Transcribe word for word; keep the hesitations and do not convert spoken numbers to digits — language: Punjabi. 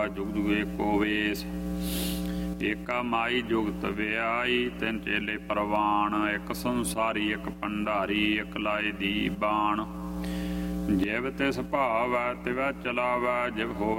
ਜੁਗ ਜੁਗ ਏਕੋ ਵੇਸ। ਏਕਾ ਮਾਈ ਜੁਗਤ ਵਿਆਈ, ਤਿੰਨ ਚੇਲੇ ਪ੍ਰਵਾਨ। ਇੱਕ ਸੰਸਾਰੀ ਇੱਕ ਭੰਡਾਰੀ, ਇੱਕ ਲਾਏ ਦੀ ਬਾਣ। ਜਿਵ ਤਿਸ ਭਾਵੈ ਤਿਵੈ ਚਲਾਵੈ, ਜਿਵ ਹੋਵੈ